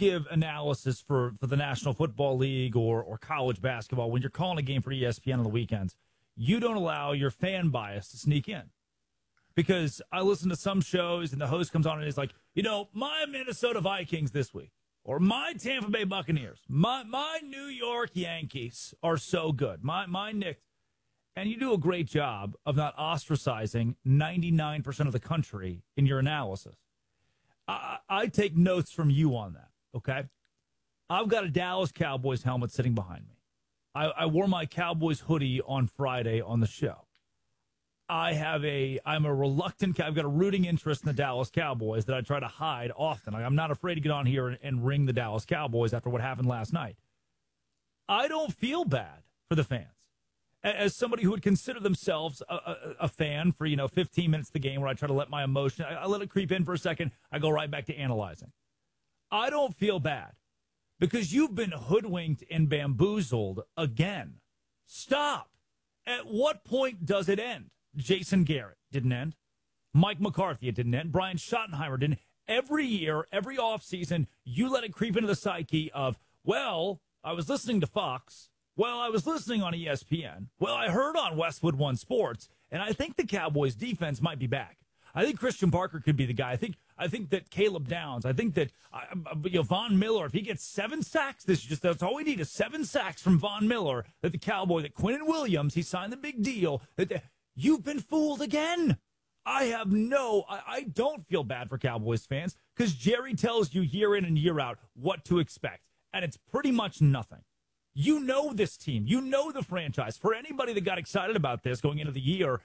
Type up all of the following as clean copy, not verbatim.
give analysis for the National Football League or college basketball, when you're calling a game for ESPN on the weekends, you don't allow your fan bias to sneak in. Because I listen to some shows and the host comes on and is like, my Minnesota Vikings this week, or my Tampa Bay Buccaneers, my New York Yankees are so good, my Knicks. And you do a great job of not ostracizing 99% of the country in your analysis. I take notes from you on that, okay? I've got a Dallas Cowboys helmet sitting behind me. I wore my Cowboys hoodie on Friday on the show. I'm a reluctant, I've got a rooting interest in the Dallas Cowboys that I try to hide often. I'm not afraid to get on here and ring the Dallas Cowboys after what happened last night. I don't feel bad for the fans. As somebody who would consider themselves a fan for, 15 minutes of the game where I try to let my emotion, I let it creep in for a second, I go right back to analyzing. I don't feel bad because you've been hoodwinked and bamboozled again. Stop. At what point does it end? Jason Garrett didn't end. Mike McCarthy, it didn't end. Brian Schottenheimer didn't. Every year, every offseason, you let it creep into the psyche of, well, I was listening to Fox. Well, I was listening on ESPN. Well, I heard on Westwood One Sports, and I think the Cowboys defense might be back. I think Christian Parker could be the guy. I think that Caleb Downs. I think that Von Miller, if he gets 7 sacks this year, that's all we need is 7 sacks from Von Miller. That the Cowboy, that Quinnen Williams, he signed the big deal. You've been fooled again. I don't feel bad for Cowboys fans because Jerry tells you year in and year out what to expect, and it's pretty much nothing. You know this team. You know the franchise. For anybody that got excited about this going into the year,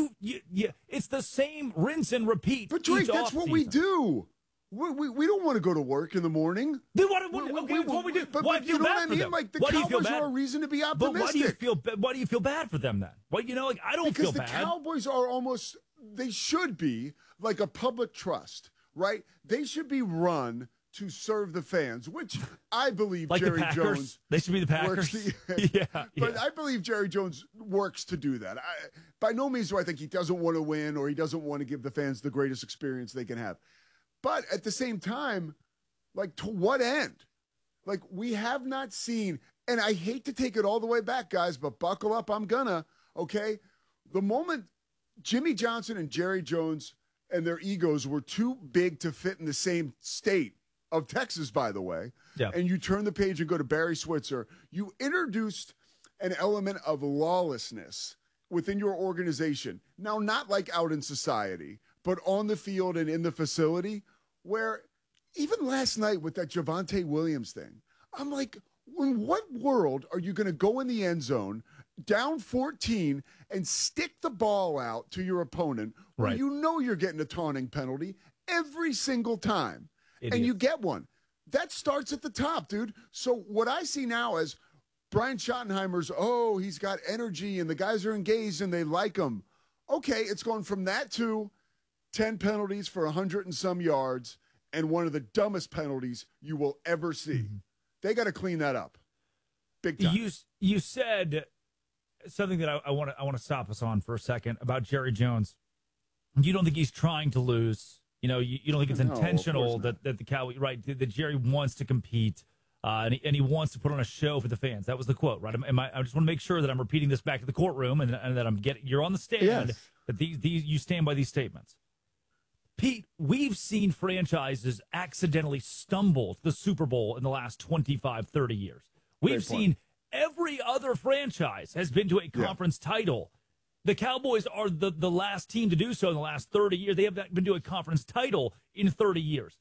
it's the same rinse and repeat. But Drake, that's what we do. We don't want to go to work in the morning. Then what we do? But why do you know what I mean? Like the Cowboys are a reason to be optimistic. But why do you feel bad for them then? Well, I don't feel bad. Because the Cowboys are they should be like a public trust, right? They should be run to serve the fans, which I believe like Jerry the Packers. Jones. They should be the Packers. But I believe Jerry Jones works to do that. By no means do I think he doesn't want to win or he doesn't want to give the fans the greatest experience they can have. But at the same time, like, to what end? Like, we have not seen, and I hate to take it all the way back, guys, but buckle up, I'm gonna, okay? The moment Jimmy Johnson and Jerry Jones and their egos were too big to fit in the same state of Texas, by the way, and you turn the page and go to Barry Switzer, you introduced an element of lawlessness within your organization. Now, not like out in society, but on the field and in the facility, where even last night with that Javonte Williams thing, I'm like, in what world are you going to go in the end zone down 14 and stick the ball out to your opponent where you know you're getting a taunting penalty every single time? And you get one. That starts at the top, dude. So what I see now is Brian Schottenheimer's, he's got energy and the guys are engaged and they like him. Okay, it's gone from that to 10 penalties for 100 and some yards and one of the dumbest penalties you will ever see. Mm-hmm. They got to clean that up. Big time. You said something that I want to stop us on for a second about Jerry Jones. You don't think he's trying to lose. You don't think it's intentional that the Cowboys, that Jerry wants to compete and he wants to put on a show for the fans. That was the quote, right? I just want to make sure that I'm repeating this back to the courtroom and that you're on the stand, yes. That you stand by these statements. Pete, we've seen franchises accidentally stumble to the Super Bowl in the last 25, 30 years. We've seen every other franchise has been to a conference title. The Cowboys are the last team to do so in the last 30 years. They have not been to a conference title in 30 years.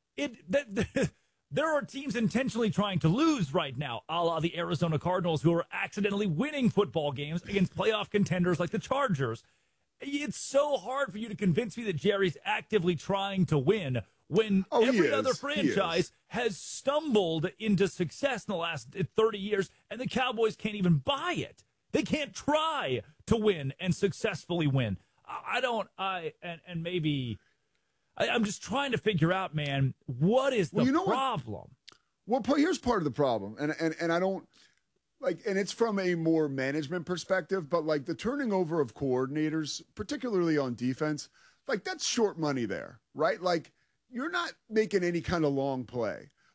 There are teams intentionally trying to lose right now, a la the Arizona Cardinals, who are accidentally winning football games against playoff contenders like the Chargers. It's so hard for you to convince me that Jerry's actively trying to win when every other franchise has stumbled into success in the last 30 years, and the Cowboys can't even buy it. They can't try to win and successfully win. I'm just trying to figure out, man, what is the problem? Well, here's part of the problem, and I don't and it's from a more management perspective, but like the turning over of coordinators, particularly on defense, like that's short money there, right? Like you're not making any kind of long play.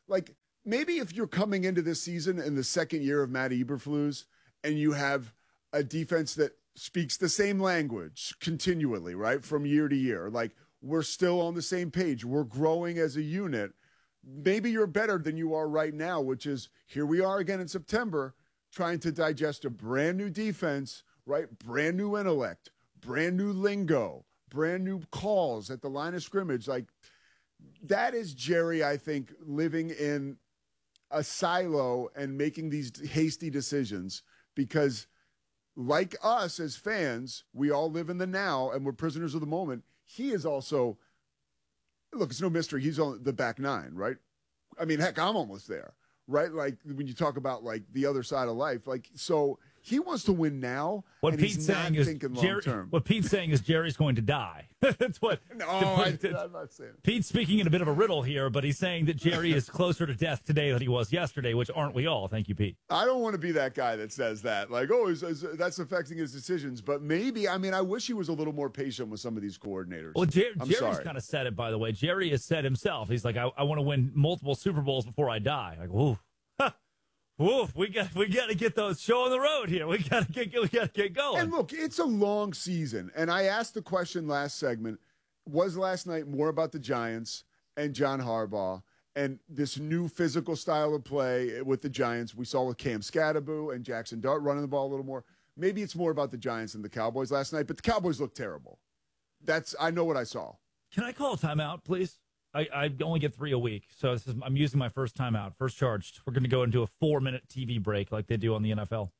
like maybe if you're coming into this season in the second year of Matt Eberflus and you have a defense that speaks the same language continually, right, from year to year, like we're still on the same page, we're growing as a unit, maybe you're better than you are right now, which is here we are again in September trying to digest a brand new defense, right, brand new intellect, brand new lingo, brand new calls at the line of scrimmage. Like, that is Jerry, I think, living in a silo and making these hasty decisions because, like us as fans, we all live in the now and we're prisoners of the moment. He is also, look, it's no mystery, he's on the back nine, right? I mean, heck, I'm almost there, right? Like, when you talk about, like, the other side of life. Like, so he wants to win now, what and Pete's he's saying not is thinking long term. What Pete's saying is Jerry's going to die. That's what. No, I'm not saying it. Pete's speaking in a bit of a riddle here, but he's saying that Jerry is closer to death today than he was yesterday, which aren't we all? Thank you, Pete. I don't want to be that guy that says that. Like, oh, that's affecting his decisions. But maybe, I mean, I wish he was a little more patient with some of these coordinators. Well, Jerry's kind of said it, by the way. Jerry has said himself, he's like, I want to win multiple Super Bowls before I die. Like, whoa. Woof, we got to get those show on the road here. We got to get going. And look, it's a long season. And I asked the question last segment, was last night more about the Giants and John Harbaugh and this new physical style of play with the Giants we saw with Cam Scatterbo and Jackson Dart running the ball a little more? Maybe it's more about the Giants than the Cowboys last night, but the Cowboys looked terrible. I know what I saw. Can I call a timeout, please? I only get 3 a week, so I'm using my first timeout, first charged. We're going to go into a 4-minute TV break like they do on the NFL.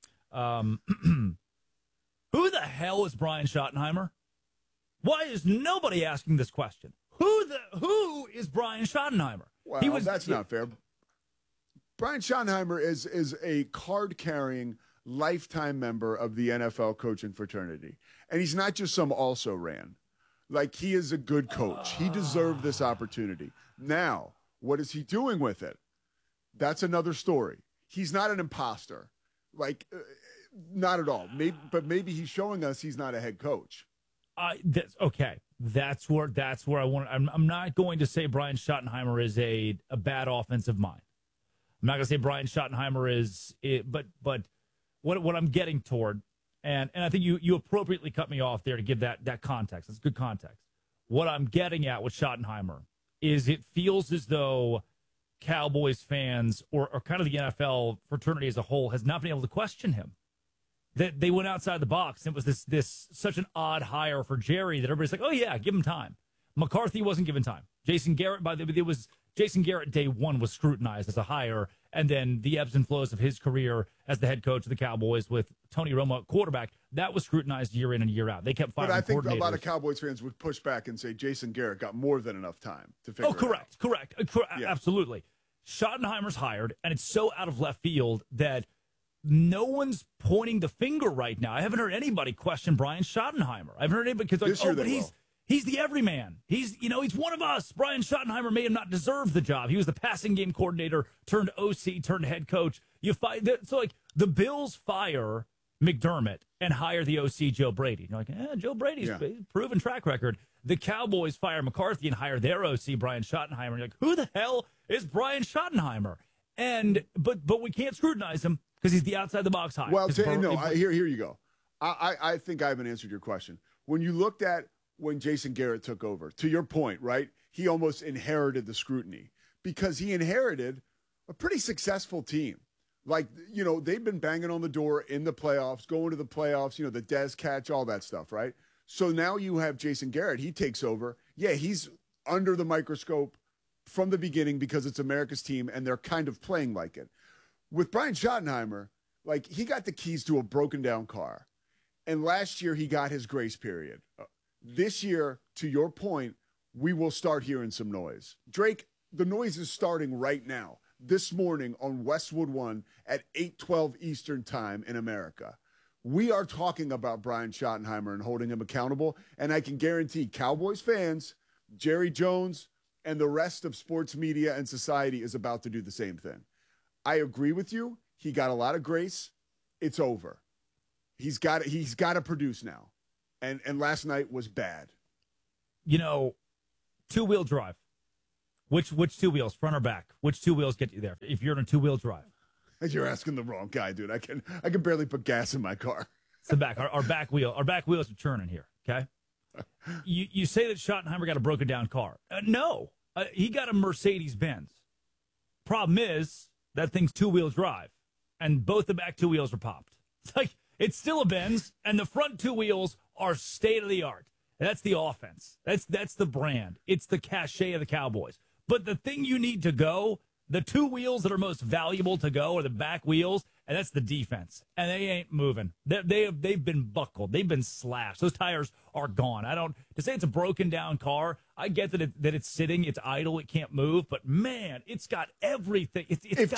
Who the hell is Brian Schottenheimer? Why is nobody asking this question? Who is Brian Schottenheimer? Well, that's not fair. Brian Schottenheimer is a card-carrying, lifetime member of the NFL coaching fraternity. And he's not just some also-ran. Like, he is a good coach. He deserved this opportunity. Now, what is he doing with it? That's another story. He's not an imposter. Like, not at all. Maybe he's showing us he's not a head coach. Okay. That's where I want. I'm not going to say Brian Schottenheimer is a bad offensive mind. I'm not going to say Brian Schottenheimer is it, but what I'm getting toward. And I think you appropriately cut me off there to give that context. That's good context. What I'm getting at with Schottenheimer is it feels as though Cowboys fans or kind of the NFL fraternity as a whole has not been able to question him. That they went outside the box. And it was this such an odd hire for Jerry that everybody's like, oh, yeah, give him time. McCarthy wasn't given time. Jason Garrett, Jason Garrett day one was scrutinized as a hire, and then the ebbs and flows of his career as the head coach of the Cowboys with Tony Romo at quarterback, that was scrutinized year in and year out. They kept firing coordinators. But I think a lot of Cowboys fans would push back and say Jason Garrett got more than enough time to figure it out. Correct. Yeah. Absolutely. Schottenheimer's hired, and it's so out of left field that no one's pointing the finger right now. I haven't heard anybody question Brian Schottenheimer. I haven't heard anybody because he's the everyman. He's one of us. Brian Schottenheimer may have not deserved the job. He was the passing game coordinator turned OC turned head coach. The Bills fire McDermott and hire the OC Joe Brady. You're like, Joe Brady's proven track record. The Cowboys fire McCarthy and hire their OC Brian Schottenheimer. You're like, who the hell is Brian Schottenheimer? But we can't scrutinize him because he's the outside the box hire. Well, here you go. I think I haven't answered your question. When you looked at when Jason Garrett took over, to your point, right? He almost inherited the scrutiny because he inherited a pretty successful team. Like, they've been banging on the door in the playoffs, going to the playoffs, the Dez catch, all that stuff, right? So now you have Jason Garrett. He takes over. Yeah, he's under the microscope from the beginning because it's America's team and they're kind of playing like it. With Brian Schottenheimer, like, he got the keys to a broken down car. And last year he got his grace period. This year, to your point, we will start hearing some noise. Drake, the noise is starting right now. This morning on Westwood One at 8:12 Eastern Time in America. We are talking about Brian Schottenheimer and holding him accountable, and I can guarantee Cowboys fans, Jerry Jones, and the rest of sports media and society is about to do the same thing. I agree with you. He got a lot of grace. It's over. He's got to produce now, and last night was bad. Two-wheel drive. Which two wheels, front or back? Which two wheels get you there if you're in a two-wheel drive? You're asking the wrong guy, dude. I can barely put gas in my car. It's the back. Our back wheels are churning here. Okay. You say that Schottenheimer got a broken down car. No, he got a Mercedes-Benz. Problem is that thing's two-wheel drive, and both the back two wheels are popped. It's like it's still a Benz, and the front two wheels are state of the art. That's the offense. That's the brand. It's the cachet of the Cowboys. But the thing you need to go, the two wheels that are most valuable to go are the back wheels, and that's the defense. And they ain't moving. They've been buckled. They've been slashed. Those tires are gone. To say it's a broken down car, I get that it's sitting, it's idle, it can't move, but man, it's got everything. If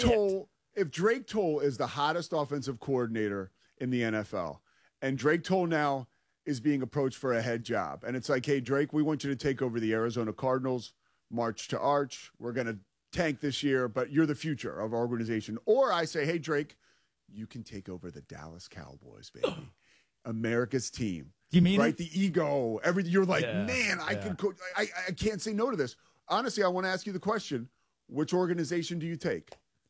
Drake Toll is the hottest offensive coordinator in the NFL, and Drake Toll now is being approached for a head job, and it's like, hey, Drake, we want you to take over the Arizona Cardinals, march to arch. We're going to tank this year, but you're the future of our organization. Or I say, hey, Drake, you can take over the Dallas Cowboys, baby. America's team. Do you mean right? it? The ego, everything. You're like, man, I can coach. I can't say no to this. Honestly, I want to ask you the question: which organization do you take?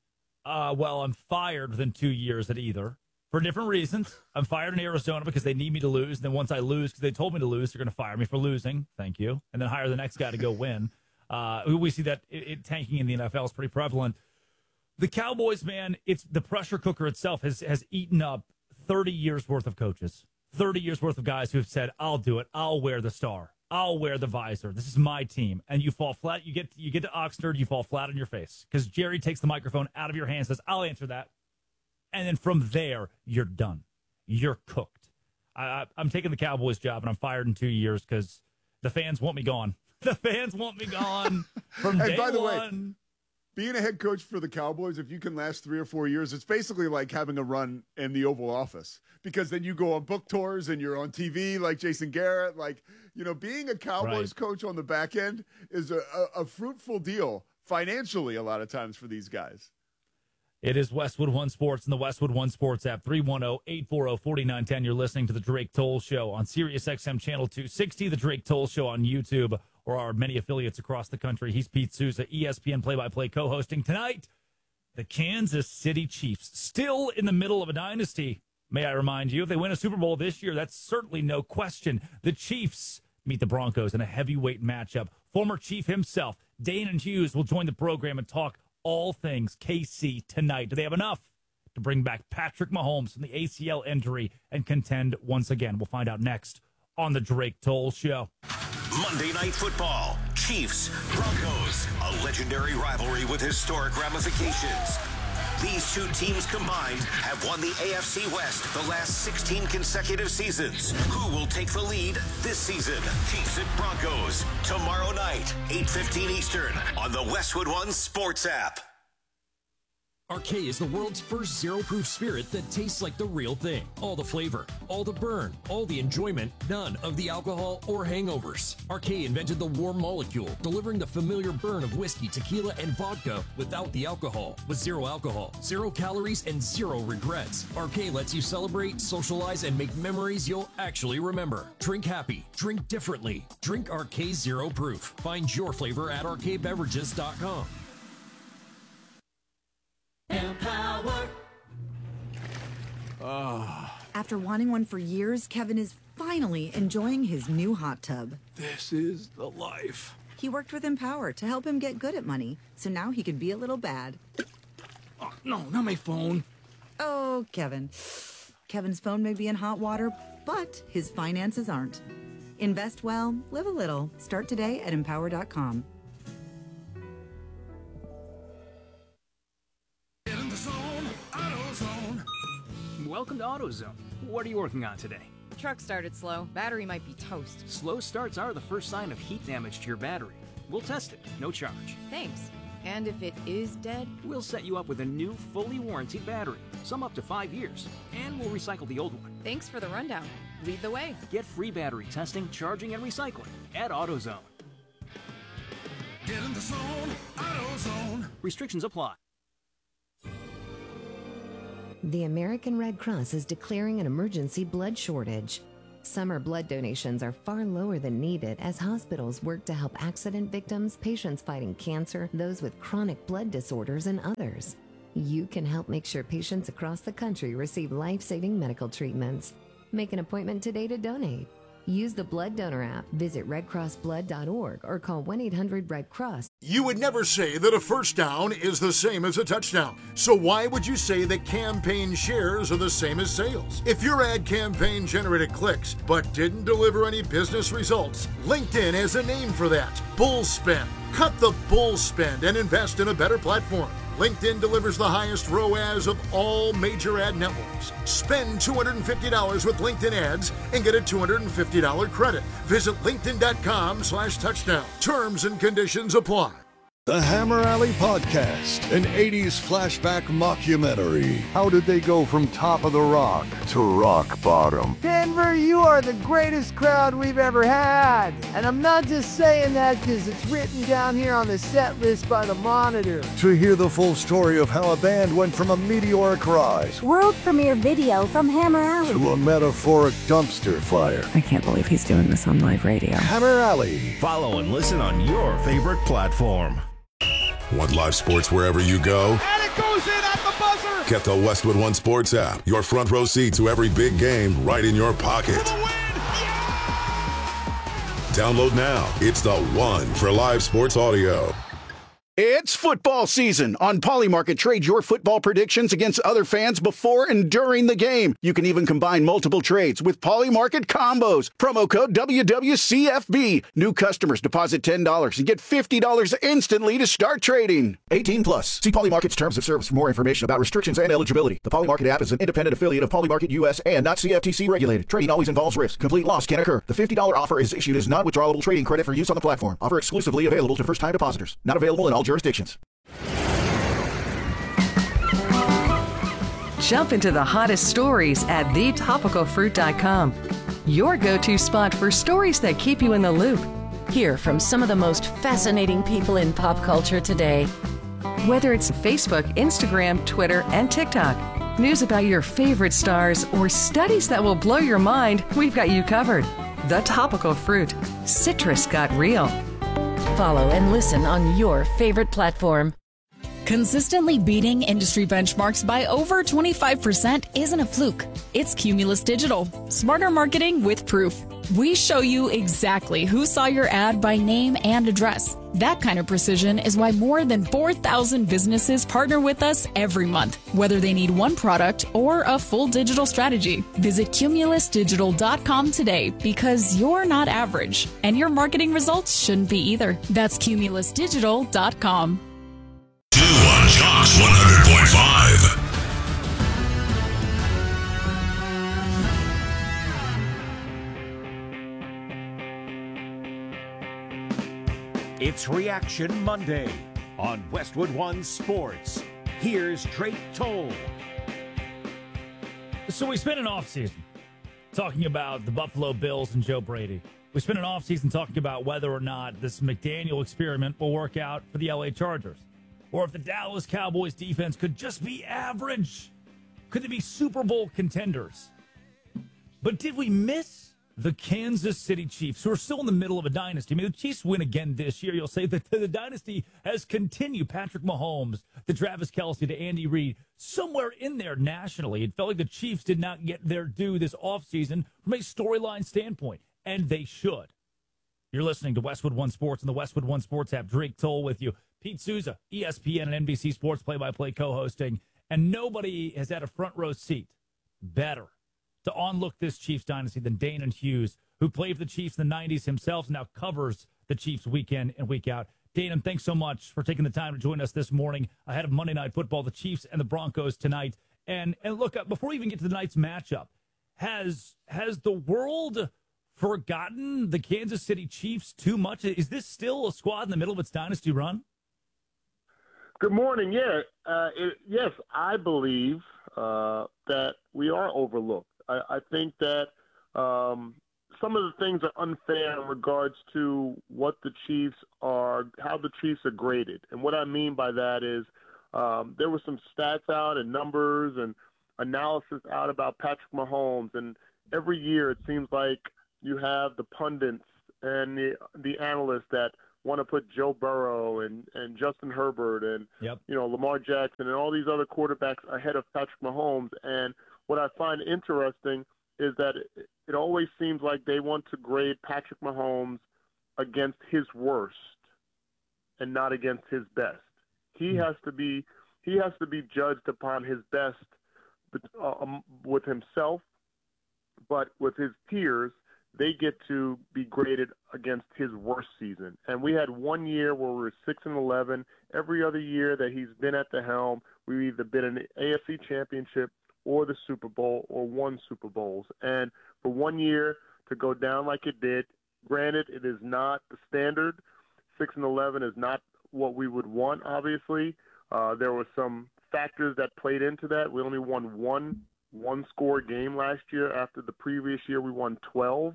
Well, I'm fired within 2 years at either for different reasons. I'm fired in Arizona because they need me to lose. And then once I lose, because they told me to lose, they're going to fire me for losing. Thank you. And then hire the next guy to go win. We see that tanking in the NFL is pretty prevalent. The Cowboys, man, it's the pressure cooker itself has eaten up 30 years worth of coaches, 30 years worth of guys who have said, I'll do it. I'll wear the star. I'll wear the visor. This is my team. And you fall flat. You get to Oxnard, you fall flat on your face because Jerry takes the microphone out of your hands, says, I'll answer that. And then from there, you're done. You're cooked. I'm taking the Cowboys job, and I'm fired in 2 years because the fans want me gone. The fans want me gone from day by the one. Way, being a head coach for the Cowboys, if you can last 3 or 4 years, it's basically like having a run in the Oval Office because then you go on book tours and you're on TV like Jason Garrett. Like, being a Cowboys coach on the back end is a fruitful deal financially a lot of times for these guys. It is Westwood One Sports and the Westwood One Sports app, 310-840-4910. You're listening to The Drake Toll Show on Sirius XM Channel 260, The Drake Toll Show on YouTube, or our many affiliates across the country. He's Pete Souza, ESPN play-by-play co-hosting. Tonight, the Kansas City Chiefs, still in the middle of a dynasty. May I remind you, if they win a Super Bowl this year, that's certainly no question. The Chiefs meet the Broncos in a heavyweight matchup. Former Chief himself, Danon Hughes, will join the program and talk all things KC tonight. Do they have enough to bring back Patrick Mahomes from the ACL injury and contend once again? We'll find out next on the Drake Toll Show. Monday Night Football, Chiefs, Broncos, a legendary rivalry with historic ramifications. These two teams combined have won the AFC West the last 16 consecutive seasons. Who will take the lead this season? Chiefs at Broncos, tomorrow night, 8:15 Eastern, on the Westwood One Sports app. RK is the world's first zero-proof spirit that tastes like the real thing. All the flavor, all the burn, all the enjoyment, none of the alcohol or hangovers. RK invented the warm molecule, delivering the familiar burn of whiskey, tequila, and vodka without the alcohol. With zero alcohol, 0 calories, and 0 regrets. RK lets you celebrate, socialize, and make memories you'll actually remember. Drink happy. Drink differently. Drink RK Zero Proof. Find your flavor at rkbeverages.com. Empower. After wanting one for years, Kevin is finally enjoying his new hot tub. This is the life. He worked with Empower to help him get good at money, so now he could be a little bad. Oh, no, not my phone. Oh, Kevin. Kevin's phone may be in hot water, but his finances aren't. Invest well, live a little. Start today at empower.com. Welcome to AutoZone. What are you working on today? Truck started slow. Battery might be toast. Slow starts are the first sign of heat damage to your battery. We'll test it, no charge. Thanks. And if it is dead? We'll set you up with a new, fully warranted battery, some up to 5 years, and we'll recycle the old one. Thanks for the rundown. Lead the way. Get free battery testing, charging, and recycling at AutoZone. Get in the zone, AutoZone. Restrictions apply. The American Red Cross is declaring an emergency blood shortage. Summer blood donations are far lower than needed as hospitals work to help accident victims, patients fighting cancer, those with chronic blood disorders, and others. You can help make sure patients across the country receive life-saving medical treatments. Make an appointment today to donate. Use the Blood Donor app, visit redcrossblood.org, or call 1-800-RED-CROSS. You would never say that a first down is the same as a touchdown. So why would you say that campaign shares are the same as sales? If your ad campaign generated clicks but didn't deliver any business results, LinkedIn has a name for that: bull spend. Cut the bull spend and invest in a better platform. LinkedIn delivers the highest ROAS of all major ad networks. Spend $250 with LinkedIn ads and get a $250 credit. Visit linkedin.com/touchdown. Terms and conditions apply. The Hammer Alley Podcast, an 80s flashback mockumentary. How did they go from top of the rock to rock bottom? Denver, you are the greatest crowd we've ever had. And I'm not just saying that because it's written down here on the set list by the Monitor. To hear the full story of how a band went from a meteoric rise, world premiere video from Hammer Alley, to a metaphoric dumpster fire. I can't believe he's doing this on live radio. Hammer Alley. Follow and listen on your favorite platform. Want live sports wherever you go? And it goes in at the buzzer! Get the Westwood One Sports app. Your front row seat to every big game right in your pocket. For the win! Yeah! Download now. It's the one for live sports audio. It's football season. On Polymarket, trade your football predictions against other fans before and during the game. You can even combine multiple trades with Polymarket combos. Promo code WWCFB. New customers deposit $10 and get $50 instantly to start trading. 18 plus. See Polymarket's terms of service for more information about restrictions and eligibility. The Polymarket app is an independent affiliate of Polymarket US and not CFTC regulated. Trading always involves risk. Complete loss can occur. The $50 offer is issued as non-withdrawable trading credit for use on the platform. Offer exclusively available to first-time depositors. Not available in all jurisdictions. Jump into the hottest stories at thetopicalfruit.com. Your go-to spot for stories that keep you in the loop. Hear from some of the most fascinating people in pop culture today. Whether it's Facebook, Instagram, Twitter, and TikTok, news about your favorite stars, or studies that will blow your mind, we've got you covered. The Topical Fruit. Citrus got real. Follow and listen on your favorite platform. Consistently beating industry benchmarks by over 25% isn't a fluke. It's Cumulus Digital. Smarter marketing with proof. We show you exactly who saw your ad by name and address. That kind of precision is why more than 4,000 businesses partner with us every month, whether they need one product or a full digital strategy. Visit cumulusdigital.com today because you're not average, and your marketing results shouldn't be either. That's cumulusdigital.com. 2 on Fox 100.5. It's Reaction Monday on Westwood One Sports. Here's Drake Toll. So we spent an offseason talking about the Buffalo Bills and Joe Brady. We spent an offseason talking about whether or not this McDaniel experiment will work out for the LA Chargers. Or if the Dallas Cowboys defense could just be average. Could they be Super Bowl contenders? But did we miss the Kansas City Chiefs, who are still in the middle of a dynasty? I mean, the Chiefs win again this year. You'll say that the dynasty has continued. Patrick Mahomes, to Travis Kelce, to Andy Reid, somewhere in there nationally. It felt like the Chiefs did not get their due this offseason from a storyline standpoint, and they should. You're listening to Westwood One Sports and the Westwood One Sports app. Drake Toll with you. Pete Souza, ESPN and NBC Sports play-by-play co-hosting, and nobody has had a front row seat better to onlook this Chiefs dynasty than Danon Hughes, who played for the Chiefs in the 90s himself, now covers the Chiefs week in and week out. Danon, thanks so much for taking the time to join us this morning ahead of Monday Night Football, the Chiefs and the Broncos tonight. And look, before we even get to the night's matchup, has the world forgotten the Kansas City Chiefs too much? Is this still a squad in the middle of its dynasty run? Good morning. Yes, I believe that we are overlooked. I think that some of the things are unfair in regards to what the Chiefs are, how the Chiefs are graded. And what I mean by that is there were some stats out and numbers and analysis out about Patrick Mahomes and every year it seems like you have the pundits and the analysts that want to put Joe Burrow and Justin Herbert and Lamar Jackson and all these other quarterbacks ahead of Patrick Mahomes. And what I find interesting is that it always seems like they want to grade Patrick Mahomes against his worst and not against his best. He has to be judged upon his best with himself, but with his peers, they get to be graded against his worst season. And we had 1 year where we were 6-11. Every other year that he's been at the helm, we've either been in the AFC Championship or the Super Bowl or won Super Bowls. And for 1 year to go down like it did, granted, it is not the standard. 6-11 is not what we would want, obviously. There were some factors that played into that. We only won one-score game last year. After the previous year, we won 12.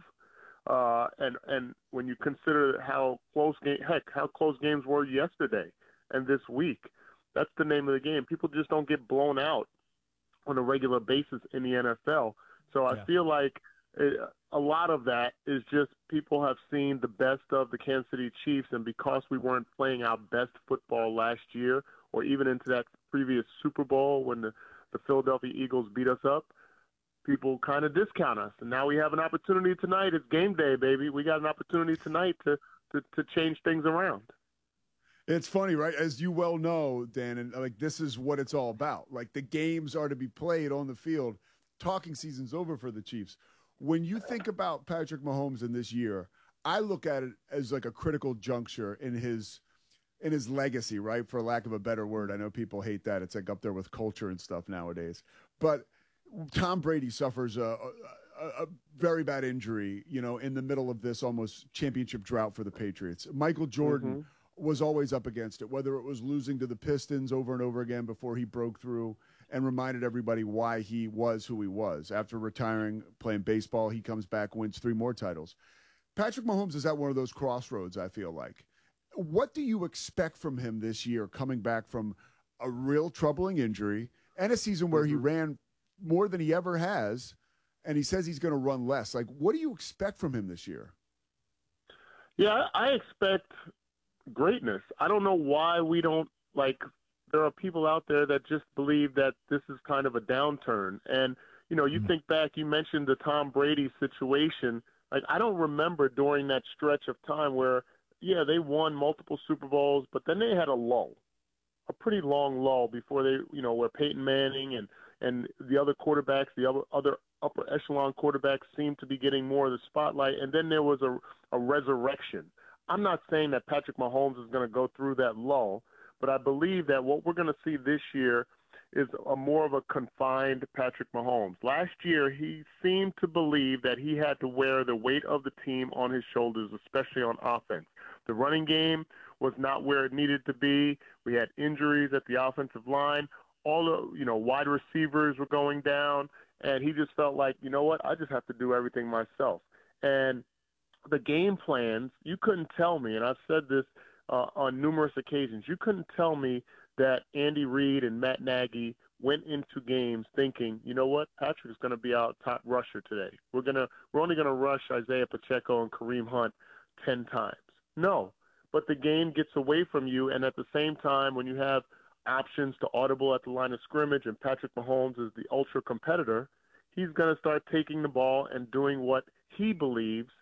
And when you consider how close games were yesterday and this week, that's the name of the game. People just don't get blown out on a regular basis in the NFL. So I feel like a lot of that is just people have seen the best of the Kansas City Chiefs, and because we weren't playing our best football last year or even into that previous Super Bowl when the Philadelphia Eagles beat us up, people kind of discount us. And now we have an opportunity tonight. It's game day, baby. We got an opportunity tonight to change things around. It's funny, right? As you well know, Dan, and like this is what it's all about. Like the games are to be played on the field. Talking season's over for the Chiefs. When you think about Patrick Mahomes in this year, I look at it as like a critical juncture in his legacy, right? For lack of a better word. I know people hate that. It's like up there with culture and stuff nowadays. But Tom Brady suffers a very bad injury, in the middle of this almost championship drought for the Patriots. Michael Jordan was always up against it, whether it was losing to the Pistons over and over again before he broke through and reminded everybody why he was who he was. After retiring, playing baseball, he comes back, wins 3 more titles. Patrick Mahomes is at one of those crossroads, I feel like. What do you expect from him this year, coming back from a real troubling injury and a season where he ran more than he ever has, and he says he's going to run less? Like, what do you expect from him this year? Yeah, I expect greatness. I don't know why we don't, there are people out there that just believe that this is kind of a downturn. And, you think back, you mentioned the Tom Brady situation. Like, I don't remember during that stretch of time where, they won multiple Super Bowls, but then they had a lull, a pretty long lull before they, where Peyton Manning and the other quarterbacks, the other upper echelon quarterbacks seemed to be getting more of the spotlight. And then there was a resurrection. I'm not saying that Patrick Mahomes is going to go through that lull, but I believe that what we're going to see this year is more of a confined Patrick Mahomes. Last year, he seemed to believe that he had to wear the weight of the team on his shoulders, especially on offense. The running game was not where it needed to be. We had injuries at the offensive line. All the wide receivers were going down, and he just felt like, you know what, I just have to do everything myself. And the game plans, you couldn't tell me, and I've said this on numerous occasions, you couldn't tell me that Andy Reid and Matt Nagy went into games thinking, you know what, Patrick is going to be our top rusher today. We're only going to rush Isaiah Pacheco and Kareem Hunt 10 times. No, but the game gets away from you, and at the same time, when you have options to audible at the line of scrimmage and Patrick Mahomes is the ultra competitor, he's going to start taking the ball and doing what he believes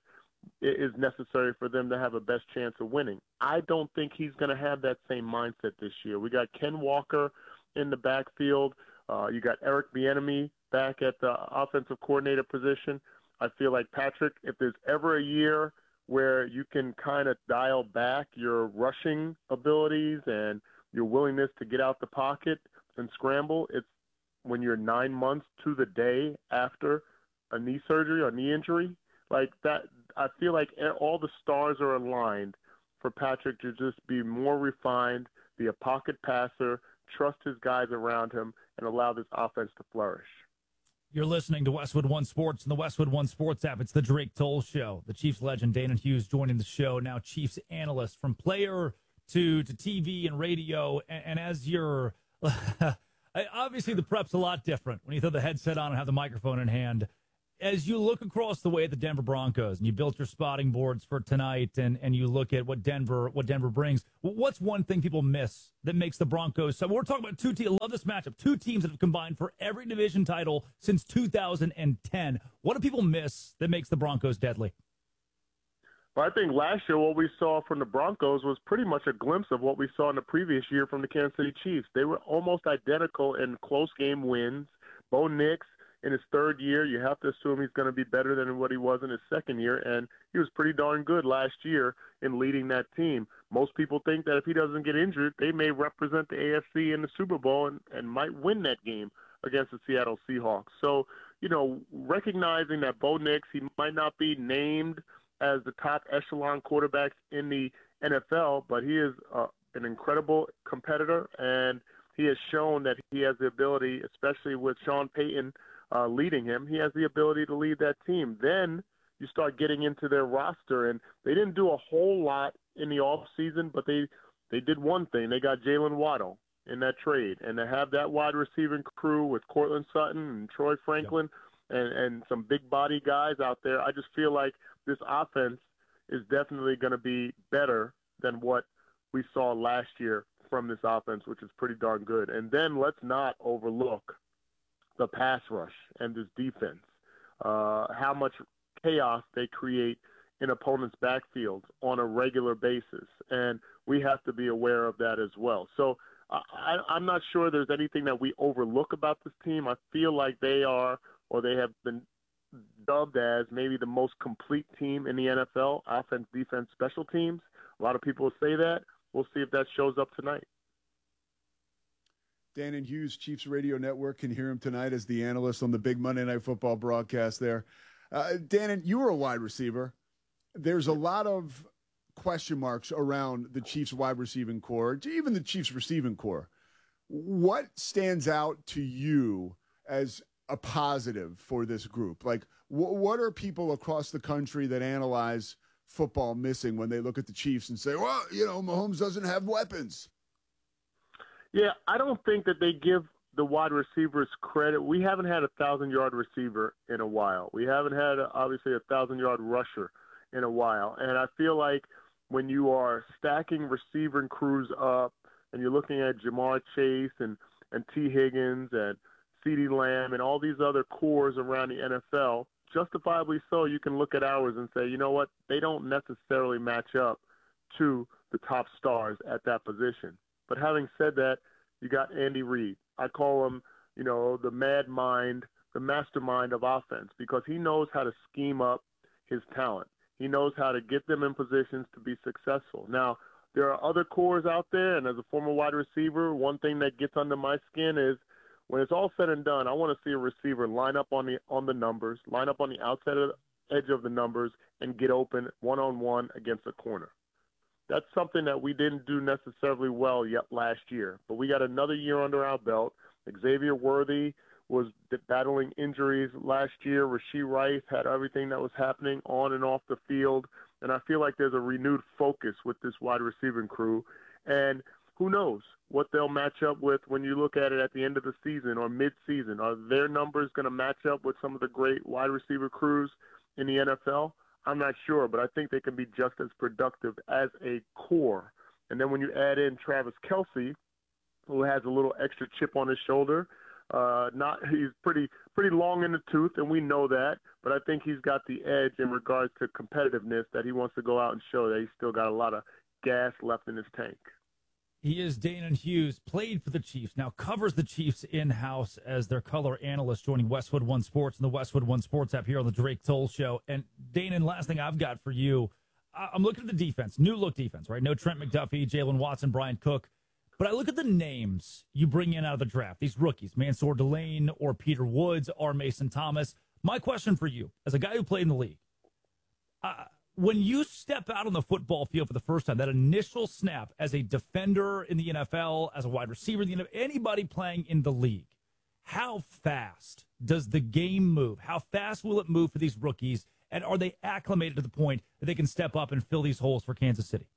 is necessary for them to have a best chance of winning. I don't think he's going to have that same mindset this year. We got Ken Walker in the backfield. You got Eric Bieniemy back at the offensive coordinator position. I feel like, Patrick, if there's ever a year where you can kind of dial back your rushing abilities and your willingness to get out the pocket and scramble, it's when you're 9 months to the day after a knee surgery or knee injury. Like that, I feel like all the stars are aligned for Patrick to just be more refined, be a pocket passer, trust his guys around him, and allow this offense to flourish. You're listening to Westwood One Sports and the Westwood One Sports app. It's the Drake Toll Show. The Chiefs legend, Dana Hughes, joining the show. Now Chiefs analyst, from player to TV and radio. And as you're obviously the prep's a lot different when you throw the headset on and have the microphone in hand. as you look across the way at the Denver Broncos and you built your spotting boards for tonight and you look at what Denver brings, what's one thing people miss that makes the Broncos? So we're talking about two teams. I love this matchup. Two teams that have combined for every division title since 2010. What do people miss that makes the Broncos deadly? Well, I think last year what we saw from the Broncos was pretty much a glimpse of what we saw in the previous year from the Kansas City Chiefs. They were almost identical in close game wins. Bo Nix, in his third year, you have to assume he's going to be better than what he was in his second year, and he was pretty darn good last year in leading that team. Most people think that if he doesn't get injured, they may represent the AFC in the Super Bowl and might win that game against the Seattle Seahawks. So, recognizing that Bo Nix, he might not be named as the top echelon quarterbacks in the NFL, but he is an incredible competitor, and he has shown that he has the ability, especially with Sean Payton leading him, he has the ability to lead that team. Then you start getting into their roster, and they didn't do a whole lot in the offseason, but they did one thing. They got Jalen Waddle in that trade, and to have that wide receiving crew with Cortland Sutton and Troy Franklin and some big body guys out there, I just feel like this offense is definitely going to be better than what we saw last year from this offense, which is pretty darn good. And then let's not overlook the pass rush and this defense, how much chaos they create in opponents' backfields on a regular basis. And we have to be aware of that as well. So I'm not sure there's anything that we overlook about this team. I feel like they are, or they have been dubbed as maybe the most complete team in the NFL, offense, defense, special teams. A lot of people say that. We'll see if that shows up tonight. Dan and Hughes, Chiefs Radio Network, can hear him tonight as the analyst on the big Monday Night Football broadcast there. Dan, you were a wide receiver. There's a lot of question marks around the Chiefs wide receiving core, even the Chiefs receiving core. What stands out to you as a positive for this group? Like, what are people across the country that analyze football missing when they look at the Chiefs and say, well, Mahomes doesn't have weapons? Yeah, I don't think that they give the wide receivers credit. We haven't had a 1,000-yard receiver in a while. We haven't had, obviously, a 1,000-yard rusher in a while. And I feel like when you are stacking receiver crews up and you're looking at Jamar Chase and T. Higgins and CeeDee Lamb and all these other cores around the NFL, justifiably so, you can look at ours and say, you know what, they don't necessarily match up to the top stars at that position. But having said that, you got Andy Reid. I call him, the mad mind, the mastermind of offense, because he knows how to scheme up his talent. He knows how to get them in positions to be successful. Now, there are other cores out there, and as a former wide receiver, one thing that gets under my skin is when it's all said and done, I want to see a receiver line up on the numbers, line up on the outside of the edge of the numbers, and get open one-on-one against a corner. That's something that we didn't do necessarily well yet last year. But we got another year under our belt. Xavier Worthy was battling injuries last year. Rashee Rice had everything that was happening on and off the field. And I feel like there's a renewed focus with this wide receiving crew. And who knows what they'll match up with when you look at it at the end of the season or mid-season. Are their numbers going to match up with some of the great wide receiver crews in the NFL? I'm not sure, but I think they can be just as productive as a core. And then when you add in Travis Kelce, who has a little extra chip on his shoulder, he's pretty long in the tooth, and we know that, but I think he's got the edge in regards to competitiveness that he wants to go out and show that he's still got a lot of gas left in his tank. He is Danon Hughes, played for the Chiefs, now covers the Chiefs in-house as their color analyst, joining Westwood One Sports and the Westwood One Sports app here on the Drake Toll Show. And, Danon, last thing I've got for you, I'm looking at the defense, new-look defense, right? No Trent McDuffie, Jalen Watson, Brian Cook. But I look at the names you bring in out of the draft, these rookies, Mansour Delane or Peter Woods or Mason Thomas. My question for you, as a guy who played in the league, when you step out on the football field for the first time, that initial snap as a defender in the NFL, as a wide receiver in the NFL, anybody playing in the league, how fast does the game move? How fast will it move for these rookies? And are they acclimated to the point that they can step up and fill these holes for Kansas City?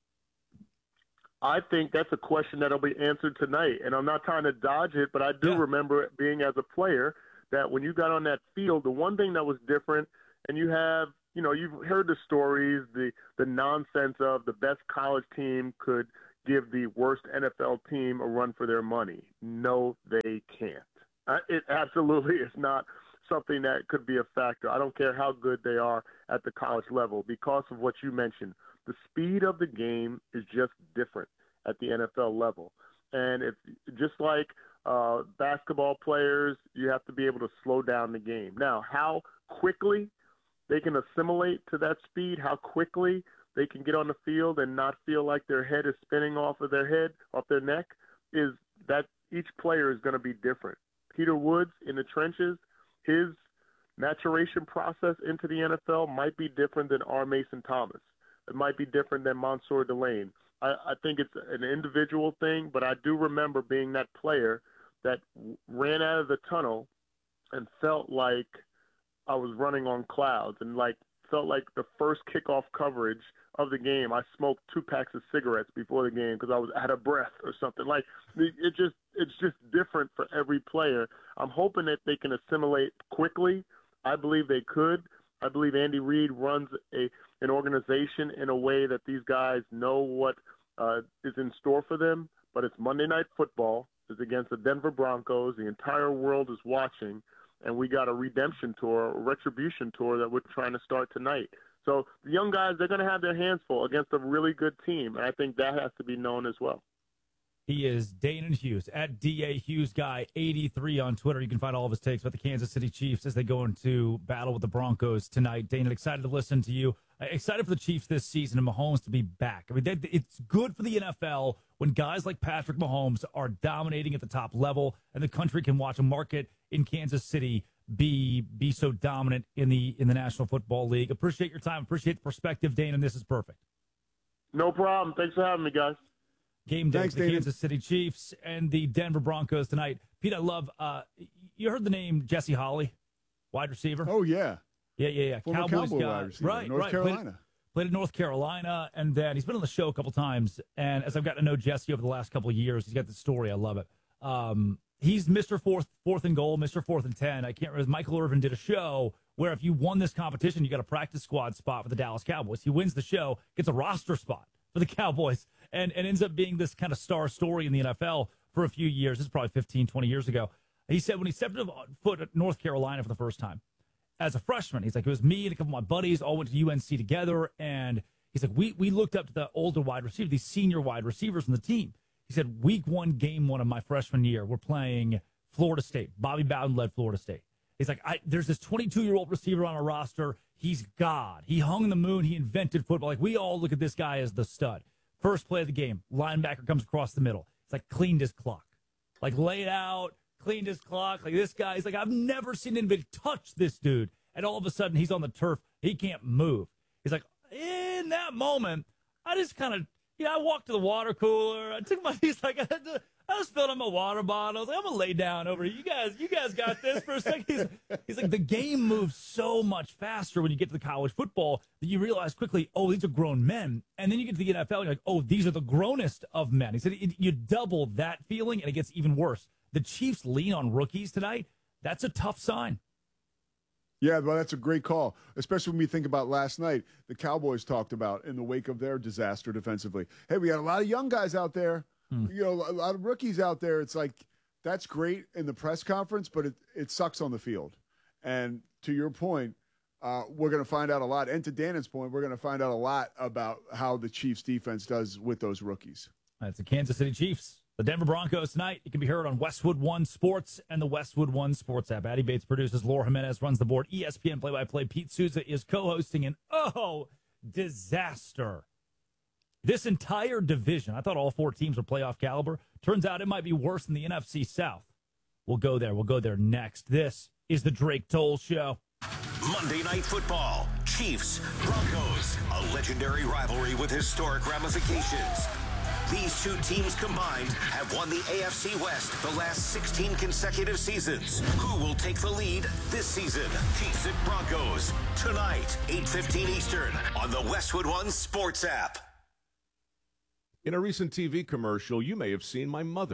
I think that's a question that'll be answered tonight. And I'm not trying to dodge it, but I do remember it being as a player that when you got on that field, the one thing that was different, and you have, you've heard the stories, the nonsense of the best college team could give the worst NFL team a run for their money. No, they can't. It absolutely is not something that could be a factor. I don't care how good they are at the college level because of what you mentioned. The speed of the game is just different at the NFL level. And if just like basketball players, you have to be able to slow down the game. Now, how quickly they can assimilate to that speed, how quickly they can get on the field and not feel like their head is spinning off their neck, is that each player is going to be different. Peter Woods in the trenches, his maturation process into the NFL might be different than R. Mason Thomas. It might be different than Mansour Delane. I think it's an individual thing, but I do remember being that player that ran out of the tunnel and felt like I was running on clouds and felt like the first kickoff coverage of the game, I smoked 2 packs of cigarettes before the game because I was out of breath or something. It's just different for every player. I'm hoping that they can assimilate quickly. I believe they could. I believe Andy Reid runs an organization in a way that these guys know what is in store for them. But it's Monday Night Football. It's against the Denver Broncos. The entire world is watching. And we got a redemption tour, a retribution tour that we're trying to start tonight. So the young guys, they're going to have their hands full against a really good team. And I think that has to be known as well. He is Danon Hughes at DA Hughes Guy 83 on Twitter. You can find all of his takes about the Kansas City Chiefs as they go into battle with the Broncos tonight. Danon, excited to listen to you. Excited for the Chiefs this season and Mahomes to be back. I mean, it's good for the NFL when guys like Patrick Mahomes are dominating at the top level, and the country can watch a market in Kansas City be so dominant in the National Football League. Appreciate your time. Appreciate the perspective, Danon. This is perfect. No problem. Thanks for having me, guys. Game day, the Kansas City Chiefs and the Denver Broncos tonight. Pete, I love, you heard the name Jesse Holley, wide receiver? Oh, yeah. Yeah. Former Cowboys Cowboy guy. wide receiver, Right. North Carolina. Played at North Carolina, and then he's been on the show a couple times. And as I've gotten to know Jesse over the last couple of years, he's got the story. I love it. He's Mr. Fourth and Goal, Mr. 4th and 10. I can't remember. Michael Irvin did a show where if you won this competition, you got a practice squad spot for the Dallas Cowboys. He wins the show, gets a roster spot for the Cowboys, and ends up being this kind of star story in the NFL for a few years. This is probably 15, 20 years ago. He said when he stepped foot at North Carolina for the first time as a freshman, he's like, it was me and a couple of my buddies all went to UNC together, and he's like, we looked up to the older wide receiver, these senior wide receivers on the team. He said, week 1, game 1 of my freshman year, we're playing Florida State. Bobby Bowden led Florida State. He's like, there's this 22-year-old receiver on our roster. He's God. He hung the moon. He invented football. Like, we all look at this guy as the stud. First play of the game, linebacker comes across the middle. It's like cleaned his clock. Like, laid out, cleaned his clock. Like, this guy, he's like, I've never seen anybody touch this dude. And all of a sudden, he's on the turf. He can't move. He's like, in that moment, I just kind of, I walked to the water cooler. I took he's like, I just filled up my water bottle. I was like, I'm going to lay down over here. You guys got this for a second. He's like, the game moves so much faster when you get to the college football that you realize quickly, oh, these are grown men. And then you get to the NFL, and you're like, oh, these are the grownest of men. He said, you double that feeling, and it gets even worse. The Chiefs lean on rookies tonight. That's a tough sign. Yeah, well, that's a great call, especially when we think about last night, the Cowboys talked about in the wake of their disaster defensively. Hey, we got a lot of young guys out there, a lot of rookies out there. It's like, that's great in the press conference, but it sucks on the field. And to your point, we're going to find out a lot. And to Danon's point, we're going to find out a lot about how the Chiefs defense does with those rookies. That's the Kansas City Chiefs. The Denver Broncos tonight. It can be heard on Westwood One Sports and the Westwood One Sports app. Addy Bates produces. Laura Jimenez runs the board. ESPN play-by-play. Pete Souza is co-hosting. And, disaster. This entire division, I thought all 4 teams were playoff caliber. Turns out it might be worse than the NFC South. We'll go there. We'll go there next. This is the Drake Toll Show. Monday Night Football. Chiefs, Broncos. A legendary rivalry with historic ramifications. These 2 teams combined have won the AFC West the last 16 consecutive seasons. Who will take the lead this season? Chiefs at Broncos. Tonight, 8:15 Eastern on the Westwood One Sports app. In a recent TV commercial, you may have seen my mother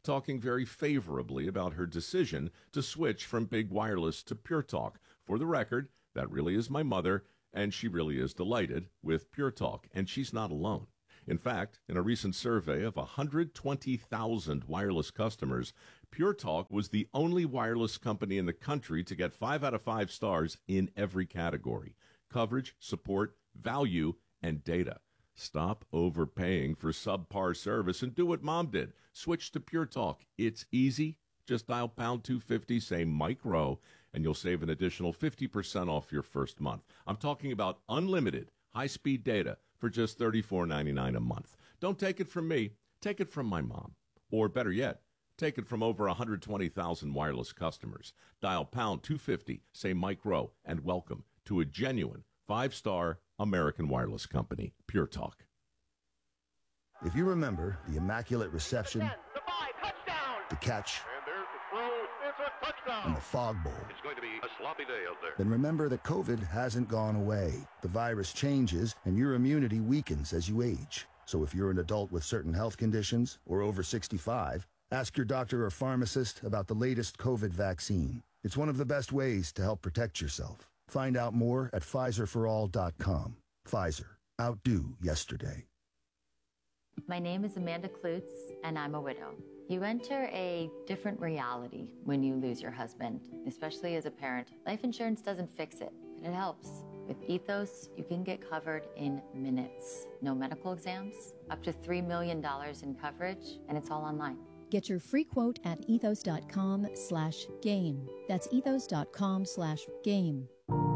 talking very favorably about her decision to switch from Big Wireless to Pure Talk. For the record, that really is my mother, and she really is delighted with Pure Talk, and she's not alone. In fact, in a recent survey of 120,000 wireless customers, Pure Talk was the only wireless company in the country to get 5 out of 5 stars in every category: coverage, support, value, and data. Stop overpaying for subpar service and do what Mom did. Switch to Pure Talk. It's easy. Just dial pound 250, say Mike Rowe, and you'll save an additional 50% off your first month. I'm talking about unlimited high-speed data for just $34.99 a month. Don't take it from me. Take it from my mom. Or better yet, take it from over 120,000 wireless customers. Dial pound 250, say Mike Rowe, and welcome to a genuine 5-star American wireless company, Pure Talk. If you remember the immaculate reception, the catch, and the fog bowl, it's going to be a sloppy day out there. Then remember that COVID hasn't gone away. The virus changes, and your immunity weakens as you age. So if you're an adult with certain health conditions or over 65, ask your doctor or pharmacist about the latest COVID vaccine. It's one of the best ways to help protect yourself. Find out more at PfizerForAll.com. Pfizer. Outdo yesterday. My name is Amanda Klutz, and I'm a widow. You enter a different reality when you lose your husband, especially as a parent. Life insurance doesn't fix it, but it helps. With Ethos, you can get covered in minutes. No medical exams, up to $3 million in coverage, and it's all online. Get your free quote at ethos.com/game. That's ethos.com/game.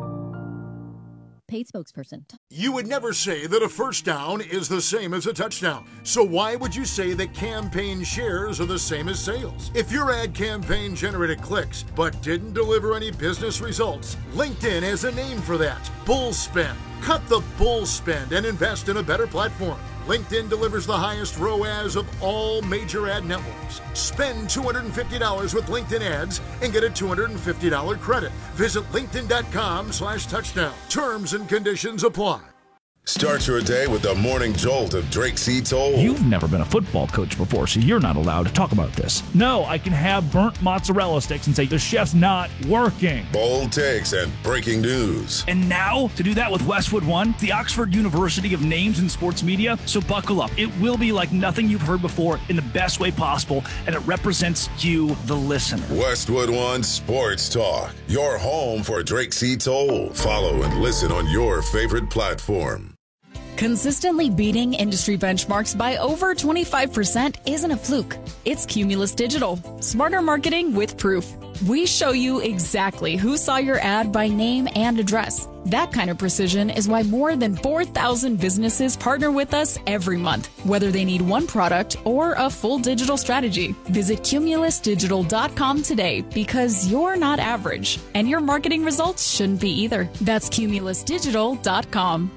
Paid spokesperson. You would never say that a first down is the same as a touchdown. So why would you say that campaign shares are the same as sales? If your ad campaign generated clicks but didn't deliver any business results, LinkedIn has a name for that: bull spend. Cut the bull spend and invest in a better platform. LinkedIn delivers the highest ROAS of all major ad networks. Spend $250 with LinkedIn ads and get a $250 credit. Visit linkedin.com/touchdown. Terms and conditions apply. Start your day with the morning jolt of Drake C. Toll. You've never been a football coach before, so you're not allowed to talk about this. No, I can have burnt mozzarella sticks and say the chef's not working. Bold takes and breaking news. And now, to do that with Westwood One, the Oxford University of Names in Sports Media. So buckle up. It will be like nothing you've heard before in the best way possible, and it represents you, the listener. Westwood One Sports Talk, your home for Drake C. Toll. Follow and listen on your favorite platform. Consistently beating industry benchmarks by over 25% isn't a fluke. It's Cumulus Digital. Smarter marketing with proof. We show you exactly who saw your ad by name and address. That kind of precision is why more than 4,000 businesses partner with us every month, whether they need one product or a full digital strategy. Visit cumulusdigital.com today, because you're not average, and your marketing results shouldn't be either. That's cumulusdigital.com.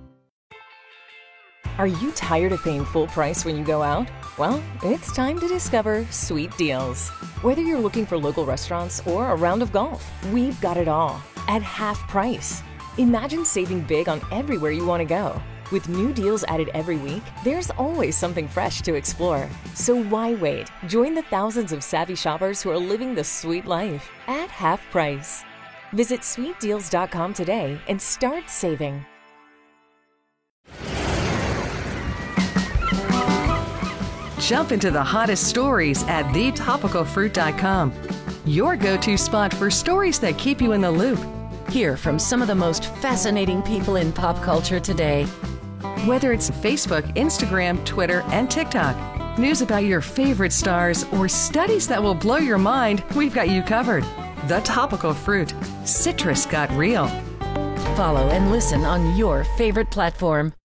Are you tired of paying full price when you go out? Well, it's time to discover Sweet Deals. Whether you're looking for local restaurants or a round of golf, we've got it all at half price. Imagine saving big on everywhere you want to go. With new deals added every week, there's always something fresh to explore. So why wait? Join the thousands of savvy shoppers who are living the sweet life at half price. Visit sweetdeals.com today and start saving. Jump into the hottest stories at thetopicalfruit.com. Your go-to spot for stories that keep you in the loop. Hear from some of the most fascinating people in pop culture today. Whether it's Facebook, Instagram, Twitter, and TikTok, news about your favorite stars, or studies that will blow your mind, we've got you covered. The Topical Fruit. Citrus got real. Follow and listen on your favorite platform.